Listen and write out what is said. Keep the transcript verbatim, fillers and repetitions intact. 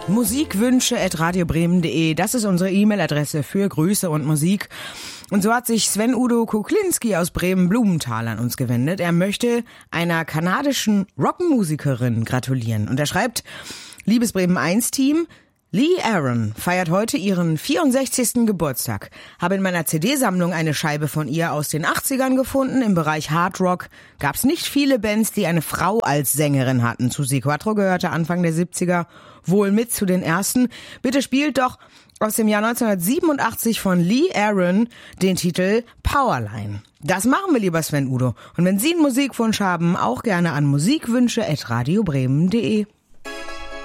musikwünsche at radiobremen punkt de, das ist unsere E-Mail-Adresse für Grüße und Musik. Und so hat sich Sven-Udo Kuklinski aus Bremen-Blumenthal an uns gewendet. Er möchte einer kanadischen Rockmusikerin gratulieren. Und er schreibt: Liebes Bremen eins Team, Lee Aaron feiert heute ihren vierundsechzigsten Geburtstag. Habe in meiner C D-Sammlung eine Scheibe von ihr aus den achtzigern gefunden. Im Bereich Hard Rock gab es nicht viele Bands, die eine Frau als Sängerin hatten. Suzi Quatro gehörte Anfang der siebziger wohl mit zu den ersten. Bitte spielt doch aus dem Jahr neunzehnhundertsiebenundachtzig von Lee Aaron den Titel Powerline. Das machen wir, lieber Sven-Udo. Und wenn Sie einen Musikwunsch haben, auch gerne an musikwünsche at radiobremen punkt de.